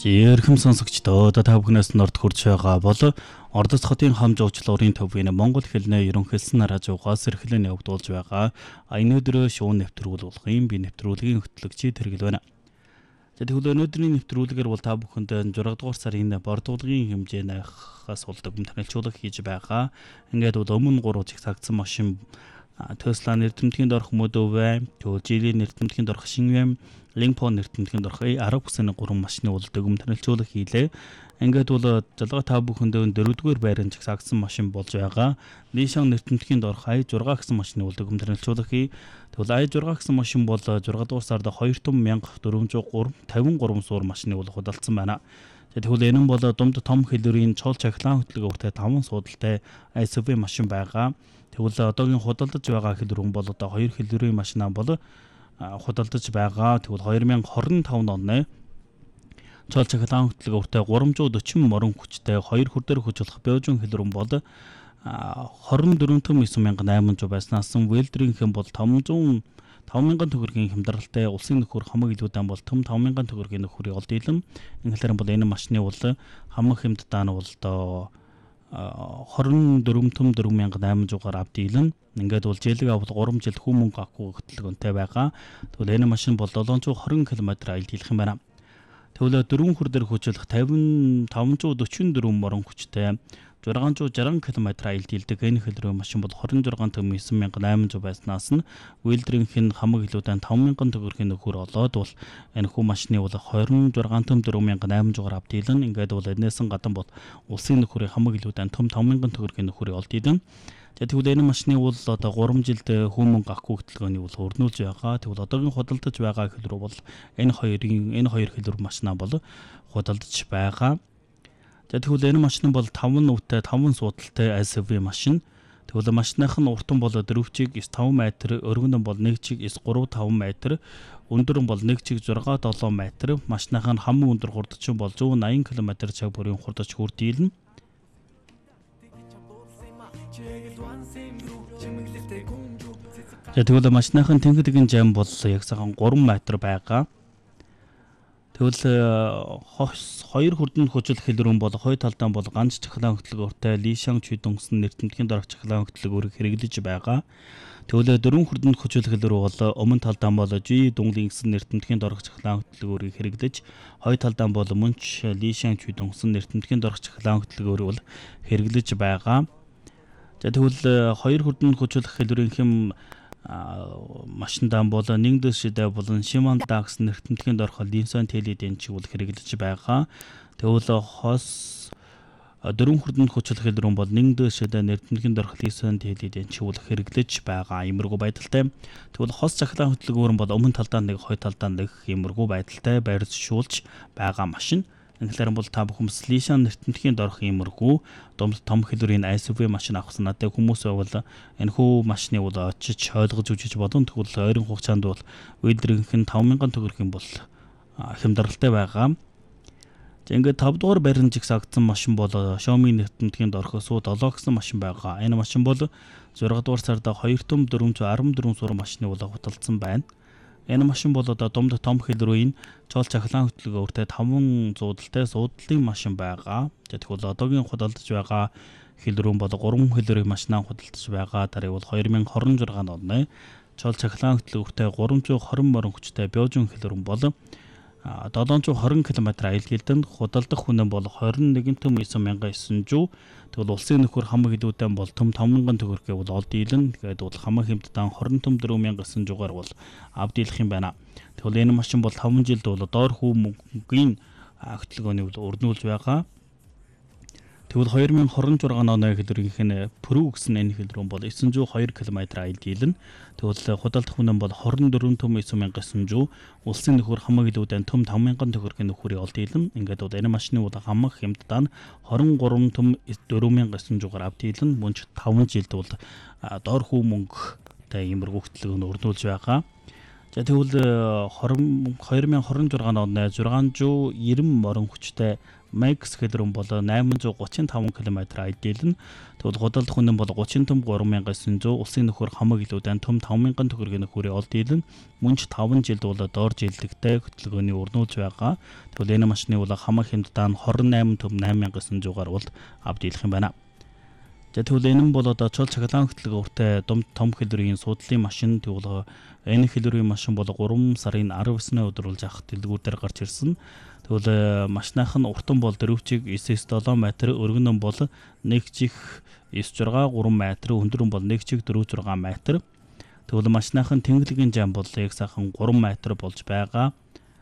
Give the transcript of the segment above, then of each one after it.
Жирхэм сонсогчдоо та бүхнээс норд хурж байгаа бол Ордос хотын хамж уучлалын төвийн Монгол хэлний ерөнхийлсэн радиогоос эрхлэн явагдуулж байгаа энэ өдрөө шуун нэвтрүүлгийн би нэвтрүүлгийн хөтлөгчид хэрэглэв байна. Тэгвэл өнөөдрийн нэвтрүүлгээр бол та бүхэнд 6 дугаар сарын бордуулгын хэмжээнээс улдагм танилцуулга хийж байгаа. Ингээд бол өмнө 3 жиг цагдсан машин Tesla нэртэмтгийн дорх мөдөвэ, Geely нэртэмтгийн дорх Шинвэм, Lincoln нэртэмтгийн дорх 10 бүсэний 3 машины улдагм танилцуулга хийлээ. Ингээд бол залгаа та бүхэнд 4-р байранд жигсаагдсан машин болж байгаа. Nissan нэртэмтгийн дорх i6 гэсэн машины улдагм танилцуулга хий. Тэгвэл i6 гэсэн машин бол 6 дугаар сард 2,453 суур машины бол худалдсан байна. Тэгвэл энэ нь бол дунд том хэлбэрийн чол чахлаан хөтөлгөөртэй 5 суудалтай SUV машин байгаа. Тэгвэл одоогийн худалдаж байгаа хэлбэр бол одоо 2 хэлбэрийн машина бол худалдаж байгаа. Тэгвэл 2025 оны чол чахлаан хөтөлгөөртэй 340 морин хүчтэй 2 хүрдээр хүчлэх Belgian хэлбэр бол 24,9,800 байснаас Wheeler-ийн бол 500,000 төгрөгийн хямдралтай улсын нөхөр хамаг илүүдээн бол 5,000 төгрөгийн нөхөрийг олд ийлэн. Ингэлээр бол энэ машины бол хамаг хямдтаа нь бол одоо 24,4,800-аар авд ийлэн. Ингээд бол жилиг авал 3 жил хүн мөнгө авахгүй хөтөлгөөнтэй байгаа. Тэгвэл энэ машин бол 720 км аялд ийлэх юм байна. Тэгвэл 4 хүрдээр хүчлэх 544 морин хүчтэй 660 км аялд ийлдэг энэ хэлбэрийн машин бол 26,9,800 байснаас нь Wheeler-ийн хамаг илүүдээн 5,000 төгрөгийн нөхөр олоод бол энэ хүү машины бол 26,4,800-аар авд ийлэн. Ингээд бол энэс гадна бол улсын нөхөрийн хамаг илүүдээн 5,000 төгрөгийн нөхөрийг олд ийлэн. Тэгвэл энэ машины бол одоо 3 жилд хүн мөнгө авахгүй хөтөлгөөний бол өрнүүлж байгаа. Тэгвэл одоогийн худалдаж байгаа хэлбэр бол энэ хоёр хэлбэр машина бол худалдаж байгаа. Тэгвэл энэ машин бол 5 нүвтэй 5 суудалтай SUV машин. Тэгвэл машиных нь уртан бол 4 чиг 9-5 метр, өргөн нь бол 1 чиг 9-3-5 метр, өндөр нь бол 1 чиг 6-7 метр. Машиных нь хамгийн өндөр хурдчин бол 180 км/цаг бүрийн хурдч хүрдийлнэ. Тэгвэл машиных нь тэнхэтгийн жам бол яг сайхан 3 метр байгаа. Тэгвэл 2 хүрдэнд хүчлэх хэлбэр бол хой талдаа бол ганц чахлаан хөтөлгөөртэй Nissan чүйдөнгөсөн нэртэмтгийн дорх чахлаан хөтөлгөөрийг хэрэглэж байгаа. Тэгвэл 4 хүрдэнд хүчлэх хэлбэр бол өмнө талдаа бол G дүнгийн гэсэн нэртэмтгийн дорх чахлаан хөтөлгөөрийг хэрэглэж, хой талдаа бол мөнч Nissan чүйдөнгөсөн нэртэмтгийн дорх чахлаан хөтөлгөөрийг бол хэрэглэж байгаа. Тэгвэл 2 хүрдэнд хүчлэх хэлбэрийн хэм машиндаа бол нэг дэшдээ болон Shimano Dax нэртэмтгийн дорх Nissan Teleden чиг бол хэрэглэж байгаа. Тэгвэл хос 4 хүрдэнд хүчлэх хэлбэр бол нэг дэшдээ нэртэмтгийн дорх Nissan Teleden чиг бол хэрэглэж байгаа. Иймэрхүү байдалтай. Тэгвэл хос чахлаан хөтөлгөөр бол өмнө талдаа нэг, хой талдаа нэг иймэрхүү байдалтай байршуулж байгаа машин. Ингэлээр бол та бүхэн Nissan нэртэмтгийн дорх иймэрхүү том хэлбэрийн SUV машин авахсан надад хүмүүс бол энэ хүү машины бол очиж ойлгож үзэж бодон. Тэгвэл ойрын хугацаанд бол Wheeler-ийн 5,000 төгрөгийн бол хямдралтай байгаа. Ингээд 5 дугаар байранд жигсаагдсан машин бол Xiaomi нэртэмтгийн дорх Su 7 гэсэн машин байгаа. Энэ машин бол 6 дугаар сард 2,414 суур машины бол худалдсан байна. Энэ машин бол одоо дунд том хэлбэрийн чол чахлаан хөтөлгөөртэй 5 суудалтай суудлын машин байгаа. Тэгвэл одоогийн худалдаж байгаа хэлбэр бол 3 хэлбэрийн машинаа худалдаж байгаа. Дарыг бол 2026 оны чол чахлаан хөтөлгөөртэй 320 морин хүчтэй Belgian хэлбэр бол 720 км аялал хилдэнд худалдах хүн бол 21,9,900. Тэгвэл улсын нөхөр хамаг илүүдээн бол 5,000 төгрөгийг бол олд ийлэн. Тэгээд бол хамаг хямдтаа 24,900-аар бол авд ийлэх юм байна. Тэгвэл энэ машин бол 5 жилд бол доор хүү мөнгөний хөтөлгөөний бол өрнүүлж байгаа. Тэгвэл 2026 оны хэлбэрийн Pro гэсэн энэ хэлбэр бол 902 км аялд ийлэн. Тэгвэл худалдах хүн бол 24,9,900. Улсын нөхөр хамаг илүүдээн 5,000 төгрөгийн нөхөрийг олд ийлэн. Ингээд бол энэ машины бол хамаг хямдтаа нь 23,4,900-аар авд ийлэн. Мөн ч 5 жилд бол доор хүү мөнгөтэй иймэрхүү хөтөлгөөн өрнүүлж байгаа. За тэгвэл 2026 онд 690 морин хүчтэй Max хэлрэн бол 835 км айдэлнэ. Тэгвэл худалдах үнэн бол 30 төм 3900, улсын нөхөр хамаг илүүдэн төм 5000 төгрөгийн нөхөрийн олд дийлэн мөн ч 5 жилд бол доор жилдэгтэй хөтөлбөрийн өрнүүлж байгаа. Тэгвэл энэ машины бол хамаг хэмжээ нь 28 төм 8900-аар бол авд дийлэх юм байна. За тэгвэл энэ нь бол одоо чул цахилгаан хөтөлбөртэй том хэлбэрийн суудлын машин. Тэгвэл энэ хэлбэрийн машин бол 3 сарын 19-ны өдөр болж ах дэлгүүр дээр гарч ирсэн. Тэгвэл машиных нь уртан бол 4 9-7 м, өргөн нь бол 1 9.6 3 м, өндөр нь бол 1 4.6 м. Тэгвэл машиных нь тэнглэгийн зам бол яг сайхан 3 м болж байгаа.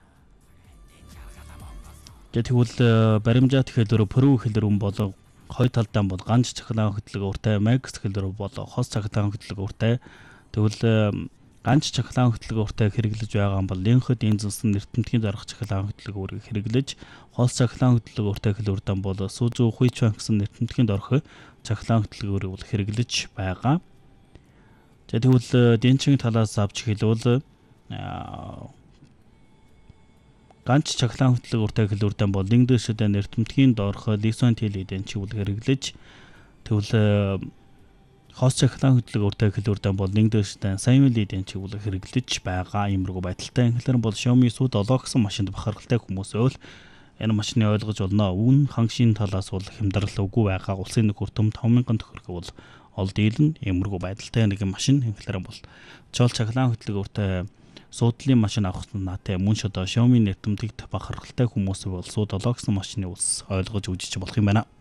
Тэгвэл баримжаа хэлбэр Pro хэлбэр бол хой талдаа бол ганц цахилгаан хөтөлбөртэй, Max хэлбэр бол хос цахилгаан хөтөлбөртэй. Тэгвэл ганц цахилгаан хөтөлбөртэй хэрэглэж байгаа нь бол Линхед эзэнсэн нэртэмтгийн дарах цахилгаан хөтөлбөрийг хэрэглэж, хос цахилгаан хөтөлбөртэй хэлбэртээ бол Suzuki Huichuan гэсэн нэртэмтгийн дарах цахилгаан хөтөлбөрийг бол хэрэглэж байгаа. За тэгвэл дэнчин талаас авч хэлвэл ганц цахилгаан хөтөлбөртэй хэлбэртээ бол нэг дэшдээ нэртэмтгийн доорх Nissan TL-ийн чиглэл хэрэглэж, тэгвэл хос цахилгаан хөтөлбөртэй хэлбэртээ бол нэг дэшдээ Saiwan-ийн чиглэл хэрэглэж байгаа иймэрхүү байдалтай. Тэгэхээр бол Xiaomi Su7 гэсэн машинд бахархалтай хүмүүс бол энэ машины ойлгож болно. Үүн хангшийн талаас бол хямдрал үгүй байгаа. Улсын нөхөр төм 5000 төгрөг бол олд дийлэн иймэрхүү байдалтай нэг машин. Тэгэхээр бол чул цахилгаан хөтөлбөртэй суудлын машин авах наатай мөн ч одоо Xiaomi нэртэмтэгт бахархалтай хүмүүс бол Su7 гэсэн машины ус ойлгож үзэж болох юм байна.